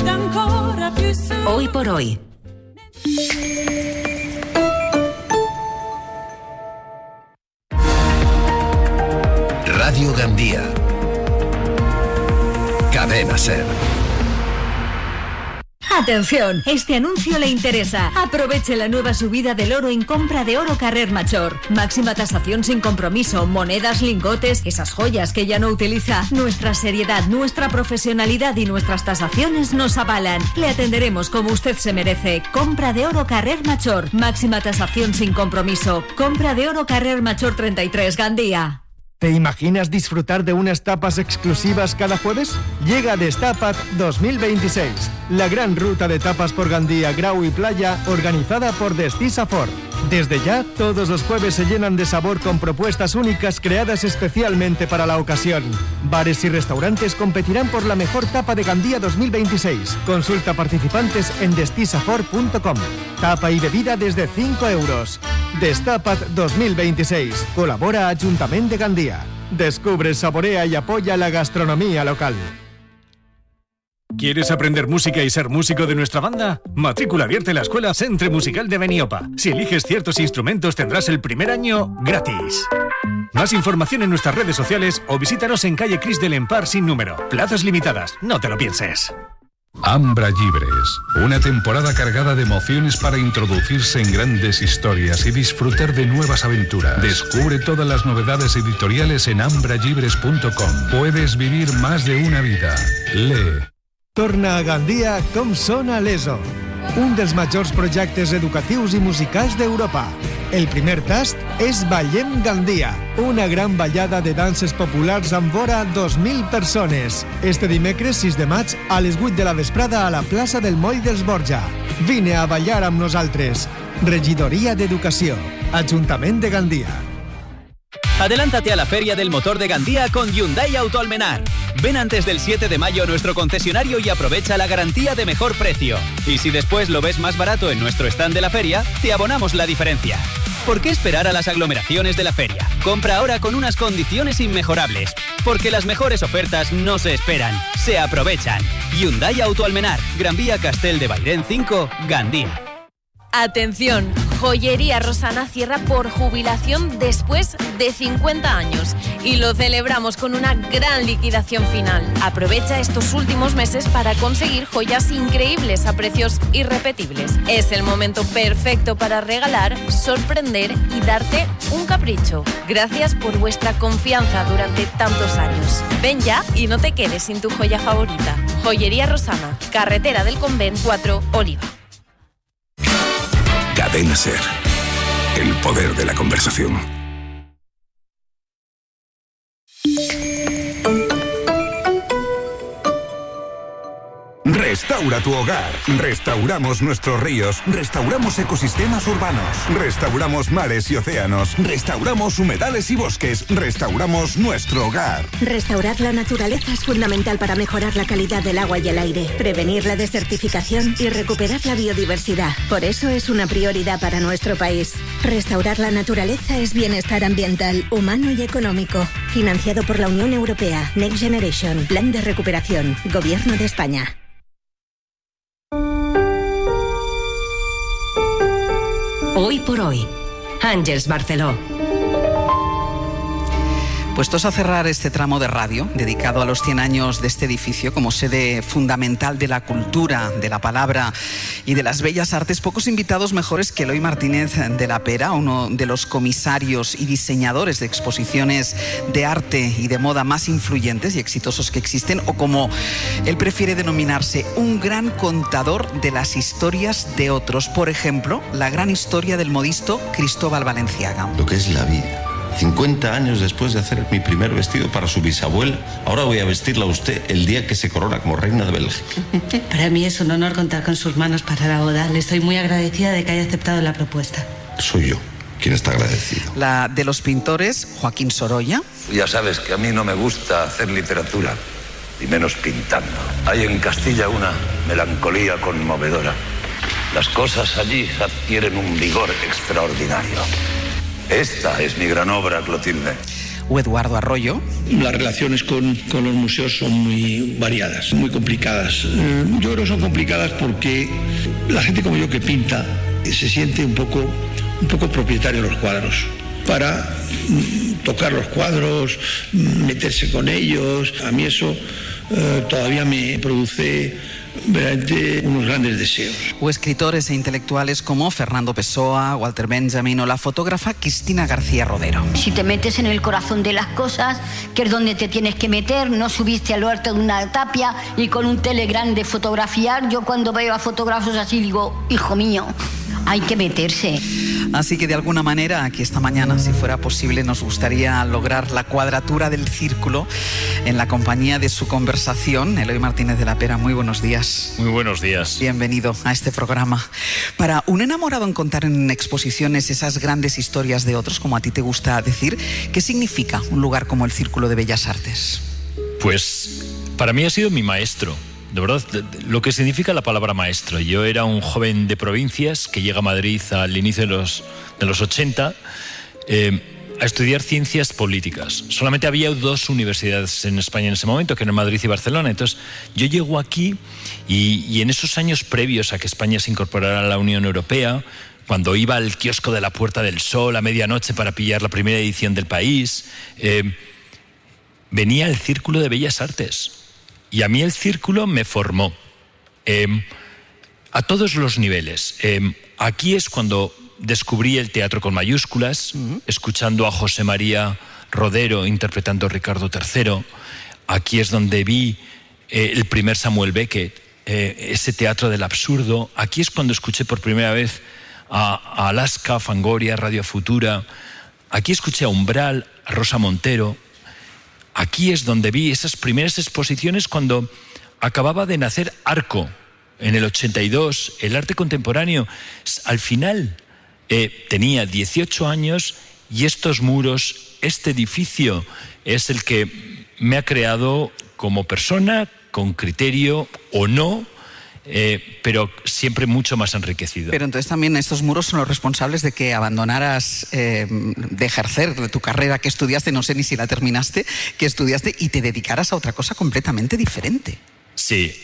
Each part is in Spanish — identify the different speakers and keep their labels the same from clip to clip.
Speaker 1: Hoy por hoy.
Speaker 2: Radio Gandía. Cadena SER.
Speaker 3: Atención, este anuncio le interesa. Aproveche la nueva subida del oro en compra de oro Carrer Major. Máxima tasación sin compromiso, monedas, lingotes, esas joyas que ya no utiliza. Nuestra seriedad, nuestra profesionalidad y nuestras tasaciones nos avalan. Le atenderemos como usted se merece. Compra de oro Carrer Major. Máxima tasación sin compromiso. Compra de oro Carrer Major 33, Gandía.
Speaker 4: ¿Te imaginas disfrutar de unas tapas exclusivas cada jueves? Llega Destapat 2026, la gran ruta de tapas por Gandía, Grau y Playa, organizada por Destisa Ford. Desde ya, todos los jueves se llenan de sabor con propuestas únicas creadas especialmente para la ocasión. Bares y restaurantes competirán por la mejor tapa de Gandía 2026. Consulta participantes en destisaford.com. Tapa y bebida desde 5 euros. Destapat 2026. Colabora Ayuntamiento de Gandía. Descubre, saborea y apoya la gastronomía local.
Speaker 5: ¿Quieres aprender música y ser músico de nuestra banda? Matrícula abierta en la Escuela Centre Musical de Beniopa. Si eliges ciertos instrumentos tendrás el primer año gratis. Más información en nuestras redes sociales o visítanos en calle Cris del Empar sin número. Plazas limitadas, no te lo pienses.
Speaker 6: Ambra Llibres, una temporada cargada de emociones para introducirse en grandes historias y disfrutar de nuevas aventuras. Descubre todas las novedades editoriales en ambrallibres.com. Puedes vivir más de una vida. Lee.
Speaker 4: Torna a Gandia com sona l'ESO, un dels majors projectes educatius i musicals d'Europa. El primer tast és Ballem Gandia, una gran ballada de danses populars amb vora 2.000 persones. Este dimecres 6 de maig a les 8 de la vesprada a la plaça del Moll dels Borja. Vine a ballar amb nosaltres. Regidoria d'Educació, Ajuntament de Gandia.
Speaker 7: Adelántate a la Feria del Motor de Gandía con Hyundai Autoalmenar. Ven antes del 7 de mayo a nuestro concesionario y aprovecha la garantía de mejor precio. Y si después lo ves más barato en nuestro stand de la feria, te abonamos la diferencia. ¿Por qué esperar a las aglomeraciones de la feria? Compra ahora con unas condiciones inmejorables. Porque las mejores ofertas no se esperan, se aprovechan. Hyundai Autoalmenar, Gran Vía Castel de Bairén 5, Gandía.
Speaker 8: Atención, Joyería Rosana cierra por jubilación después de 50 años y lo celebramos con una gran liquidación final. Aprovecha estos últimos meses para conseguir joyas increíbles a precios irrepetibles. Es el momento perfecto para regalar, sorprender y darte un capricho. Gracias por vuestra confianza durante tantos años. Ven ya y no te quedes sin tu joya favorita. Joyería Rosana, Carretera del Convent 4, Oliva.
Speaker 2: Cadena SER. El poder de la conversación. Restaura tu hogar. Restauramos nuestros ríos. Restauramos ecosistemas urbanos. Restauramos mares y océanos. Restauramos humedales y bosques. Restauramos nuestro hogar.
Speaker 9: Restaurar la naturaleza es fundamental para mejorar la calidad del agua y el aire, prevenir la desertificación y recuperar la biodiversidad. Por eso es una prioridad para nuestro país. Restaurar la naturaleza es bienestar ambiental, humano y económico. Financiado por la Unión Europea. Next Generation. Plan de recuperación. Gobierno de España.
Speaker 1: Hoy por hoy, Àngels Barceló.
Speaker 10: Puestos a cerrar este tramo de radio, dedicado a los 100 años de este edificio como sede fundamental de la cultura, de la palabra y de las bellas artes, pocos invitados mejores que Eloy Martínez de la Pera, uno de los comisarios y diseñadores de exposiciones de arte y de moda más influyentes y exitosos que existen, o como él prefiere denominarse, un gran contador de las historias de otros. Por ejemplo, la gran historia del modisto Cristóbal Valenciaga.
Speaker 11: Lo que es la vida. 50 años después de hacer mi primer vestido para su bisabuela, ahora voy a vestirla a usted el día que se corona como reina de Bélgica.
Speaker 12: Para mí es un honor contar con sus manos para la boda. Le estoy muy agradecida de que haya aceptado la propuesta.
Speaker 11: Soy yo quien está agradecido.
Speaker 10: La de los pintores, Joaquín Sorolla.
Speaker 13: Ya sabes que a mí no me gusta hacer literatura, y menos pintando. Hay en Castilla una melancolía conmovedora. Las cosas allí adquieren un vigor extraordinario. Esta es mi gran obra, Clotilde.
Speaker 10: o Eduardo Arroyo.
Speaker 14: Las relaciones con los museos son muy variadas, muy complicadas. Yo creo que son complicadas porque la gente como yo que pinta se siente un poco propietario de los cuadros. Para tocar los cuadros, meterse con ellos, a mí eso todavía me produce verdaderamente unos grandes deseos.
Speaker 10: O escritores e intelectuales como Fernando Pessoa, Walter Benjamin o la fotógrafa Cristina García Rodero.
Speaker 15: Si te metes en el corazón de las cosas, que es donde te tienes que meter, no subiste al alto de una tapia y con un telegram de fotografiar. Yo cuando veo a fotógrafos así digo, hijo mío, hay que meterse.
Speaker 10: Así que de alguna manera, aquí esta mañana, si fuera posible, nos gustaría lograr la cuadratura del círculo en la compañía de su conversación. Eloy Martínez de la Pera, muy buenos días.
Speaker 16: Muy buenos días.
Speaker 10: Bienvenido a este programa. Para un enamorado en contar en exposiciones esas grandes historias de otros, como a ti te gusta decir, ¿qué significa un lugar como el Círculo de Bellas Artes?
Speaker 16: Pues para mí ha sido mi maestro. De verdad, lo que significa la palabra maestro. Yo era un joven de provincias que llega a Madrid al inicio de los 80 a estudiar ciencias políticas. Solamente había 2 universidades en España en ese momento, que eran Madrid y Barcelona. Entonces yo llego aquí y en esos años previos a que España se incorporara a la Unión Europea, cuando iba al kiosco de la Puerta del Sol a medianoche para pillar la primera edición del País, venía el Círculo de Bellas Artes. Y a mí el círculo me formó a todos los niveles. Aquí es cuando descubrí el teatro con mayúsculas, escuchando a José María Rodero interpretando a Ricardo III. Aquí es donde vi el primer Samuel Beckett, ese teatro del absurdo. Aquí es cuando escuché por primera vez a Alaska, Fangoria, Radio Futura. Aquí escuché a Umbral, a Rosa Montero. Aquí es donde vi esas primeras exposiciones cuando acababa de nacer Arco, en el 82, el arte contemporáneo. Al final tenía 18 años y estos muros, este edificio, es el que me ha creado como persona, con criterio o no, pero siempre mucho más enriquecido.
Speaker 10: Pero entonces también estos muros son los responsables de que abandonaras de ejercer tu carrera que estudiaste, no sé ni si la terminaste, que estudiaste y te dedicaras a otra cosa completamente diferente.
Speaker 16: Sí,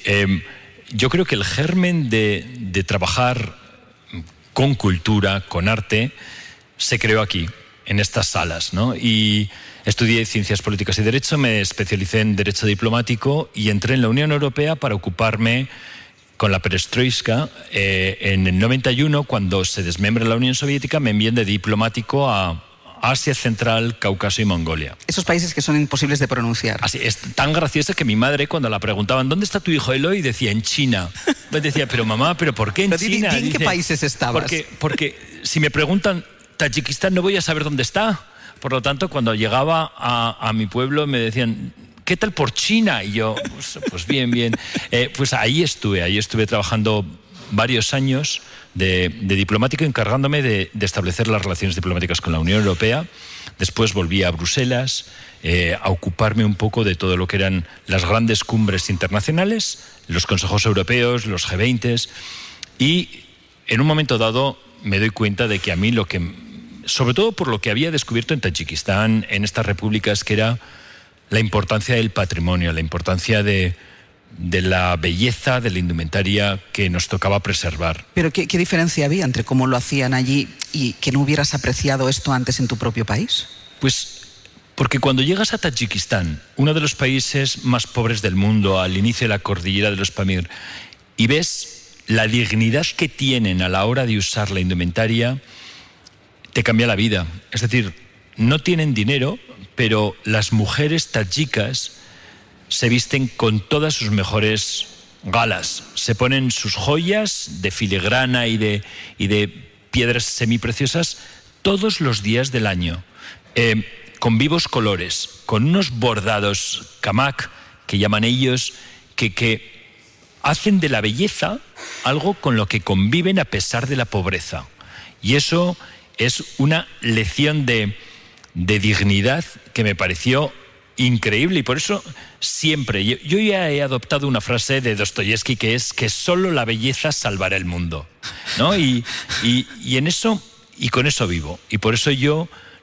Speaker 16: yo creo que el germen de trabajar con cultura, con arte, se creó aquí, en estas salas, ¿no? Y estudié Ciencias Políticas y Derecho, me especialicé en Derecho Diplomático y entré en la Unión Europea para ocuparme con la perestroika. En el 91, cuando se desmembra la Unión Soviética, me envían de diplomático a Asia Central, Cáucaso y Mongolia.
Speaker 10: Esos países que son imposibles de pronunciar.
Speaker 16: Así, es tan gracioso que mi madre, cuando la preguntaban ¿dónde está tu hijo Eloy?, decía en China. Me decía, pero mamá, ¿pero por qué en China?
Speaker 10: ¿En qué países estabas?
Speaker 16: Porque si me preguntan Tayikistán no voy a saber dónde está. Por lo tanto, cuando llegaba a mi pueblo me decían, ¿qué tal por China? Y yo, pues bien. Pues ahí estuve trabajando varios años de diplomático, encargándome de establecer las relaciones diplomáticas con la Unión Europea. Después volví a Bruselas a ocuparme un poco de todo lo que eran las grandes cumbres internacionales, los consejos europeos, los G20, y en un momento dado me doy cuenta de que a mí sobre todo por lo que había descubierto en Tayikistán, en estas repúblicas, que era la importancia del patrimonio, la importancia de la belleza, de la indumentaria que nos tocaba preservar.
Speaker 10: ¿Pero qué diferencia había entre cómo lo hacían allí y que no hubieras apreciado esto antes en tu propio país?
Speaker 16: Pues porque cuando llegas a Tayikistán, uno de los países más pobres del mundo, al inicio de la cordillera de los Pamir, y ves la dignidad que tienen a la hora de usar la indumentaria, te cambia la vida. Es decir, no tienen dinero, pero las mujeres tayikas se visten con todas sus mejores galas. Se ponen sus joyas de filigrana y de piedras semipreciosas todos los días del año, con vivos colores, con unos bordados kamak, que llaman ellos, que hacen de la belleza algo con lo que conviven a pesar de la pobreza. Y eso es una lección de dignidad que me pareció increíble, y por eso siempre, yo ya he adoptado una frase de Dostoyevsky que es que solo la belleza salvará el mundo, ¿no? Y en eso, y con eso vivo, y por eso yo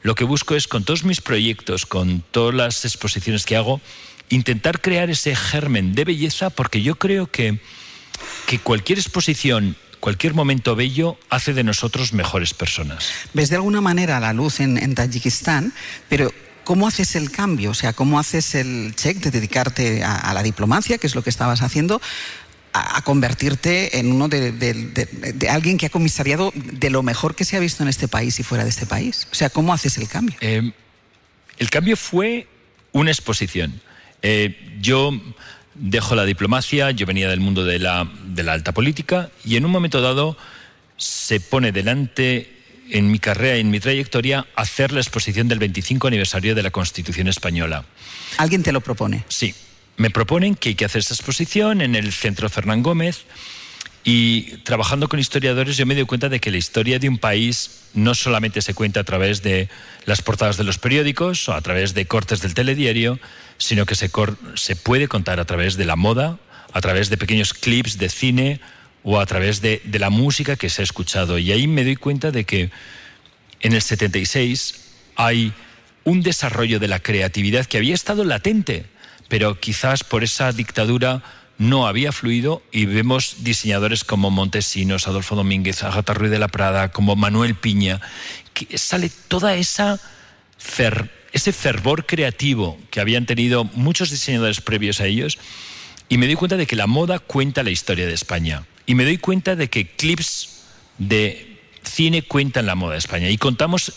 Speaker 16: lo que busco es, con todos mis proyectos, con todas las exposiciones que hago, intentar crear ese germen de belleza, porque yo creo que cualquier exposición, cualquier momento bello hace de nosotros mejores personas.
Speaker 10: ¿Ves de alguna manera la luz en Tayikistán? Pero ¿cómo haces el cambio? O sea, ¿cómo haces el check de dedicarte a la diplomacia, que es lo que estabas haciendo, a convertirte en uno de alguien que ha comisariado de lo mejor que se ha visto en este país y fuera de este país? O sea, ¿cómo haces el cambio?
Speaker 16: El cambio fue una exposición. Yo dejo la diplomacia, yo venía del mundo de la alta política, y en un momento dado se pone delante, en mi carrera y en mi trayectoria, hacer la exposición del 25 aniversario de la Constitución Española.
Speaker 10: ¿Alguien te lo propone?
Speaker 16: Sí. Me proponen que hay que hacer esta exposición en el Centro Fernán Gómez, y trabajando con historiadores yo me doy cuenta de que la historia de un país no solamente se cuenta a través de las portadas de los periódicos o a través de cortes del telediario, sino que se puede contar a través de la moda, a través de pequeños clips de cine o a través de la música que se ha escuchado. Y ahí me doy cuenta de que en el 76 hay un desarrollo de la creatividad que había estado latente, pero quizás por esa dictadura no había fluido, y vemos diseñadores como Montesinos, Adolfo Domínguez, Ágata Ruiz de la Prada, como Manuel Piña, que sale toda ese fervor creativo que habían tenido muchos diseñadores previos a ellos, y me doy cuenta de que la moda cuenta la historia de España, y me doy cuenta de que clips de cine cuentan la moda de España, y contamos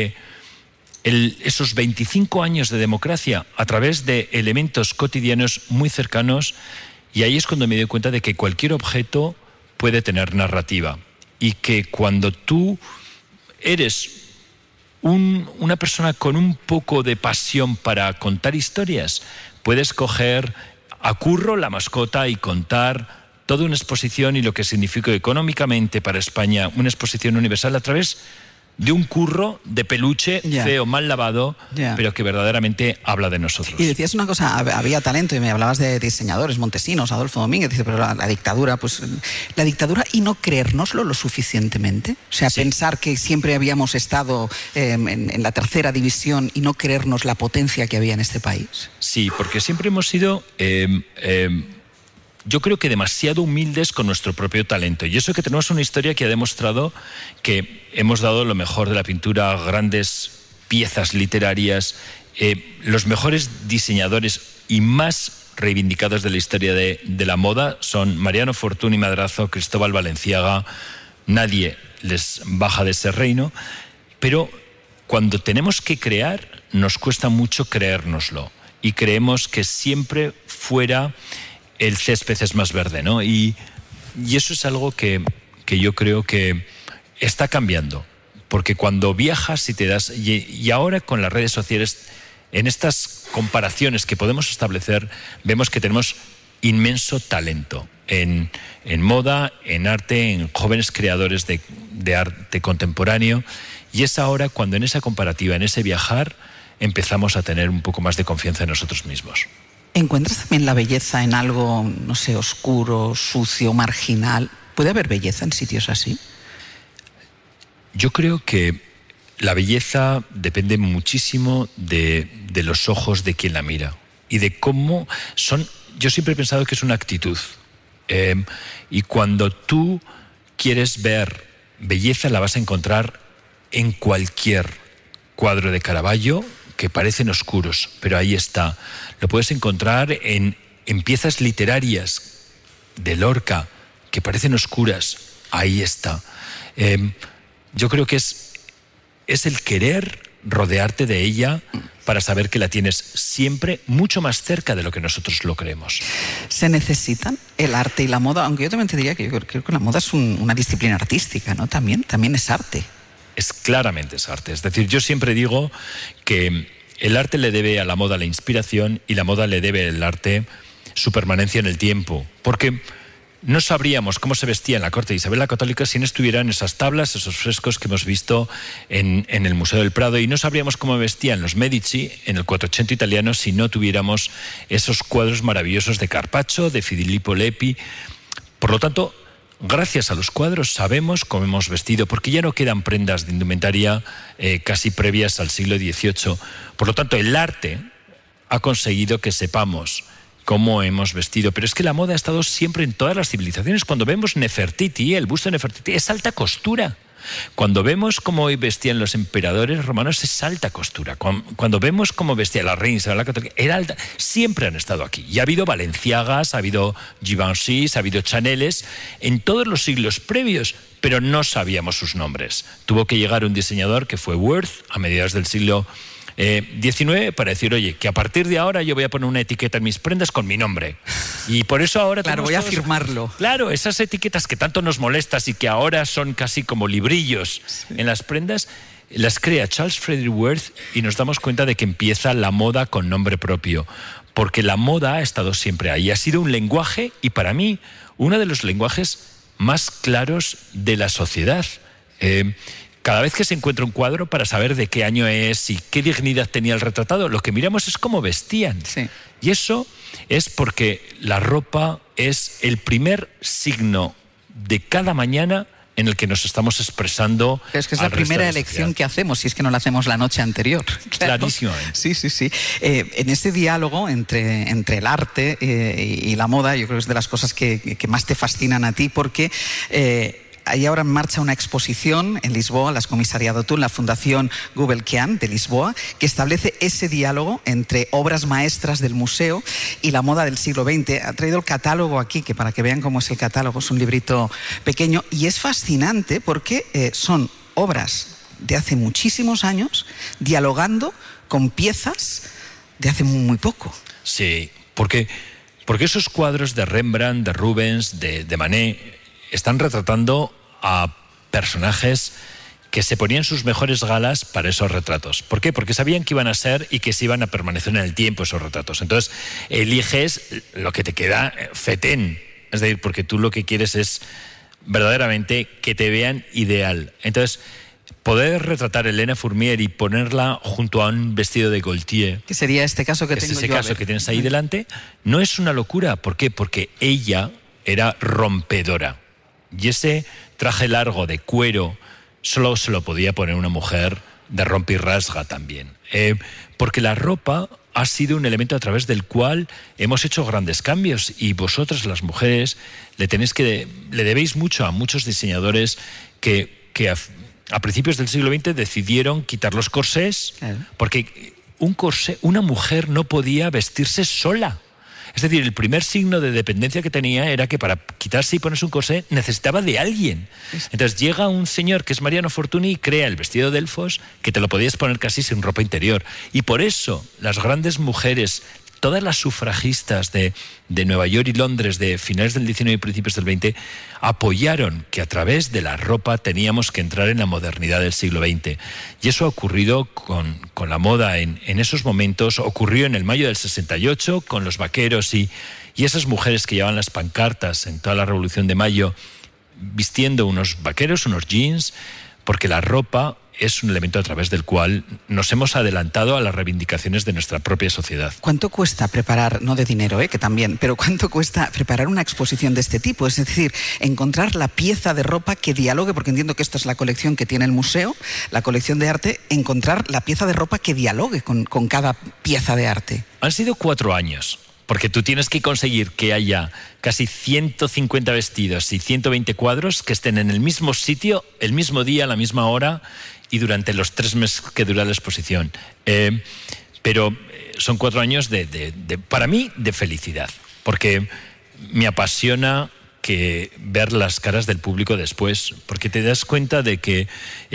Speaker 16: esos 25 años de democracia a través de elementos cotidianos muy cercanos. Y ahí es cuando me doy cuenta de que cualquier objeto puede tener narrativa, y que cuando tú eres una persona con un poco de pasión para contar historias, puedes coger a Curro, la mascota, y contar toda una exposición y lo que significó económicamente para España una exposición universal a través de un Curro de peluche, feo, mal lavado, pero que verdaderamente habla de nosotros.
Speaker 10: Y decías una cosa, había talento, y me hablabas de diseñadores, Montesinos, Adolfo Domínguez, dice, pero la dictadura, pues la dictadura, y no creérnoslo lo suficientemente. O sea, pensar que siempre habíamos estado en la tercera división y no creernos la potencia que había en este país.
Speaker 16: Sí, porque siempre hemos sido yo creo que demasiado humildes con nuestro propio talento. Y eso, que tenemos una historia que ha demostrado que hemos dado lo mejor de la pintura, grandes piezas literarias, los mejores diseñadores y más reivindicados de la historia de la moda son Mariano Fortuny Madrazo, Cristóbal Valenciaga. Nadie les baja de ese reino, pero cuando tenemos que crear nos cuesta mucho creérnoslo, y creemos que siempre fuera el césped es más verde, ¿no? Y eso es algo que yo creo que está cambiando, porque cuando viajas y te das, y ahora con las redes sociales, en estas comparaciones que podemos establecer, vemos que tenemos inmenso talento en moda, en arte, en jóvenes creadores de arte contemporáneo, y es ahora cuando en esa comparativa, en ese viajar, empezamos a tener un poco más de confianza en nosotros mismos.
Speaker 10: ¿Encuentras también la belleza en algo, no sé, oscuro, sucio, marginal? ¿Puede haber belleza en sitios así?
Speaker 16: Yo creo que la belleza depende muchísimo de los ojos de quien la mira y de cómo son. Yo siempre he pensado que es una actitud. Y cuando tú quieres ver belleza, la vas a encontrar en cualquier cuadro de Caravaggio, que parecen oscuros, pero ahí está. Lo puedes encontrar en piezas literarias de Lorca, que parecen oscuras. Ahí está. Yo creo que es el querer rodearte de ella para saber que la tienes siempre mucho más cerca de lo que nosotros lo creemos.
Speaker 10: ¿Se necesitan el arte y la moda? Aunque yo también te diría que yo creo que la moda es una disciplina artística, ¿no? También es arte.
Speaker 16: Claramente es arte. Es decir, yo siempre digo que el arte le debe a la moda la inspiración, y la moda le debe al arte su permanencia en el tiempo. Porque no sabríamos cómo se vestía en la corte de Isabel la Católica si no estuvieran esas tablas, esos frescos que hemos visto en el Museo del Prado, y no sabríamos cómo vestían los Medici en el Quattrocento italiano si no tuviéramos esos cuadros maravillosos de Carpaccio, de Filippo Lippi. Por lo tanto, gracias a los cuadros sabemos cómo hemos vestido, porque ya no quedan prendas de indumentaria casi previas al siglo XVIII. Por lo tanto, el arte ha conseguido que sepamos cómo hemos vestido. Pero es que la moda ha estado siempre en todas las civilizaciones. Cuando vemos Nefertiti, el busto de Nefertiti, es alta costura. Cuando vemos cómo vestían los emperadores romanos, es alta costura. Cuando vemos cómo vestía la reina Isabel la Católica, era alta. Siempre han estado aquí. Y ha habido Balenciagas, ha habido Givenchy's, ha habido Chaneles en todos los siglos previos, pero no sabíamos sus nombres. Tuvo que llegar un diseñador que fue Worth a mediados del siglo XIX para decir, oye, que a partir de ahora yo voy a poner una etiqueta en mis prendas con mi nombre. Y por eso ahora...
Speaker 10: Claro, voy a firmarlo.
Speaker 16: Claro, esas etiquetas que tanto nos molestan y que ahora son casi como librillos en las prendas, las crea Charles Frederick Worth y nos damos cuenta de que empieza la moda con nombre propio. Porque la moda ha estado siempre ahí. Ha sido un lenguaje y para mí uno de los lenguajes más claros de la sociedad. Cada vez que se encuentra un cuadro, para saber de qué año es y qué dignidad tenía el retratado, lo que miramos es cómo vestían.
Speaker 10: Sí.
Speaker 16: Y eso es porque la ropa es el primer signo de cada mañana en el que nos estamos expresando.
Speaker 10: Pero es que es la primera elección que hacemos, si es que no la hacemos la noche anterior. Claro.
Speaker 16: Clarísimamente.
Speaker 10: Sí. En este diálogo entre el arte y la moda, yo creo que es de las cosas que más te fascinan a ti, porque... hay ahora en marcha una exposición en Lisboa, la has comisariado tú, en la Fundación Gulbenkian de Lisboa, que establece ese diálogo entre obras maestras del museo y la moda del siglo XX. Ha traído el catálogo aquí, que para que vean cómo es el catálogo, es un librito pequeño, y es fascinante porque son obras de hace muchísimos años dialogando con piezas de hace muy poco.
Speaker 16: Sí, porque esos cuadros de Rembrandt, de Rubens, de Manet... están retratando a personajes que se ponían sus mejores galas para esos retratos. ¿Por qué? Porque sabían que iban a ser y que se iban a permanecer en el tiempo esos retratos. Entonces, eliges lo que te queda fetén. Es decir, porque tú lo que quieres es verdaderamente que te vean ideal. Entonces, poder retratar a Elena Fourmier y ponerla junto a un vestido de Gaultier,
Speaker 10: que sería este caso que tengo yo.
Speaker 16: Ese caso que tienes ahí delante, no es una locura. ¿Por qué? Porque ella era rompedora. Y ese traje largo de cuero solo se lo podía poner una mujer de rompe y rasga también. Porque la ropa ha sido un elemento a través del cual hemos hecho grandes cambios y vosotras, las mujeres, le debéis mucho a muchos diseñadores que a principios del siglo XX decidieron quitar los corsés, porque una mujer no podía vestirse sola. Es decir, el primer signo de dependencia que tenía era que para quitarse y ponerse un corsé necesitaba de alguien. Entonces llega un señor que es Mariano Fortuny y crea el vestido de Delfos, que te lo podías poner casi sin ropa interior. Y por eso las grandes mujeres, todas las sufragistas de Nueva York y Londres de finales del XIX y principios del XX, apoyaron que a través de la ropa teníamos que entrar en la modernidad del siglo XX. Y eso ha ocurrido con la moda en esos momentos. Ocurrió en el mayo del 68 con los vaqueros y esas mujeres que llevaban las pancartas en toda la Revolución de Mayo vistiendo unos vaqueros, unos jeans, porque la ropa es un elemento a través del cual nos hemos adelantado a las reivindicaciones de nuestra propia sociedad.
Speaker 10: ¿Cuánto cuesta preparar, no de dinero, que también, pero cuánto cuesta preparar una exposición de este tipo? Es decir, encontrar la pieza de ropa que dialogue, porque entiendo que esta es la colección que tiene el museo, la colección de arte, encontrar la pieza de ropa que dialogue con cada pieza de arte.
Speaker 16: Han sido 4 años. Porque tú tienes que conseguir que haya casi 150 vestidos y 120 cuadros que estén en el mismo sitio, el mismo día, a la misma hora y durante los 3 meses que dura la exposición. Pero son 4 años para mí, de felicidad. Porque me apasiona ver las caras del público después. Porque te das cuenta de que